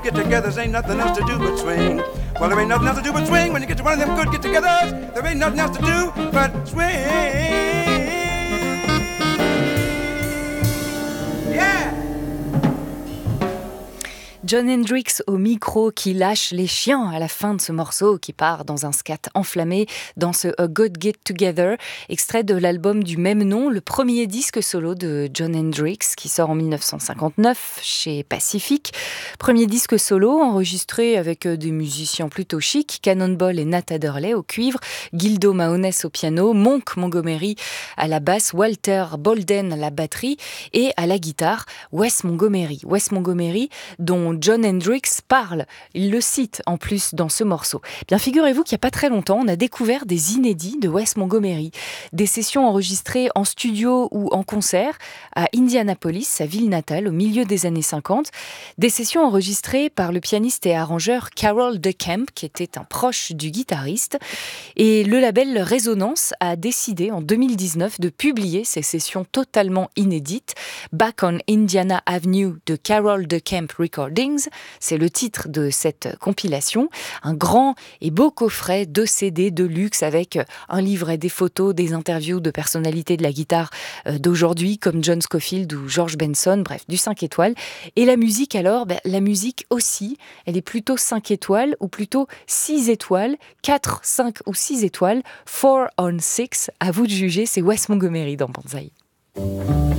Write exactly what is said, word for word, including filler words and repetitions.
Get togethers, ain't nothing else to do but swing. Well, there ain't nothing else to do but swing. When you get to one of them good get-togethers, there ain't nothing else to do but swing. Yeah! Jon Hendricks au micro qui lâche les chiens à la fin de ce morceau qui part dans un scat enflammé dans ce A Good Get Together, extrait de l'album du même nom, le premier disque solo de Jon Hendricks qui sort en dix-neuf cent cinquante-neuf chez Pacific. Premier disque solo enregistré avec des musiciens plutôt chics, Cannonball et Nat Adderley au cuivre, Gildo Mahones au piano, Monk Montgomery à la basse, Walter Bolden à la batterie et à la guitare, Wes Montgomery. Wes Montgomery dont Jon Hendricks parle, il le cite en plus dans ce morceau. Bien, figurez-vous qu'il n'y a pas très longtemps, on a découvert des inédits de Wes Montgomery, des sessions enregistrées en studio ou en concert à Indianapolis, sa ville natale, au milieu des années cinquante, des sessions enregistrées par le pianiste et arrangeur Carroll DeCamp, qui était un proche du guitariste, et le label Résonance a décidé en deux mille dix-neuf de publier ces sessions totalement inédites, Back on Indiana Avenue de Carroll DeCamp Recording. C'est le titre de cette compilation, un grand et beau coffret de C D de luxe avec un livret, des photos, des interviews de personnalités de la guitare d'aujourd'hui comme John Scofield ou George Benson, bref, du cinq étoiles. Et la musique alors, ben, la musique aussi, elle est plutôt cinq étoiles ou plutôt six étoiles, quatre, cinq ou six étoiles, four on six, à vous de juger, c'est Wes Montgomery dans Banzai.